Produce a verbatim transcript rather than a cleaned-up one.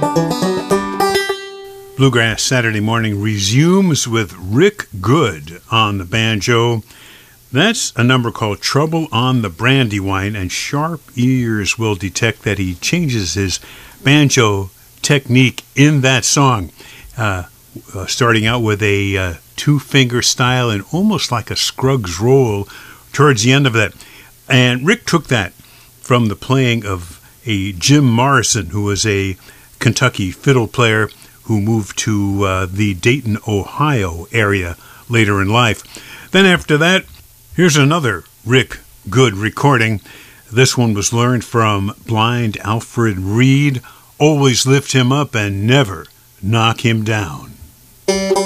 Bluegrass Saturday Morning resumes with Rick Good on the banjo. That's a number called Trouble on the Brandywine, and sharp ears will detect that he changes his banjo technique in that song, uh, uh, starting out with a uh, two-finger style and almost like a Scruggs roll towards the end of that. And Rick took that from the playing of a Jim Morrison, who was a Kentucky fiddle player who moved to uh, the Dayton, Ohio area later in life. Then after that, here's another Rick Good recording. This one was learned from blind Alfred Reed. Always lift him up and never knock him down.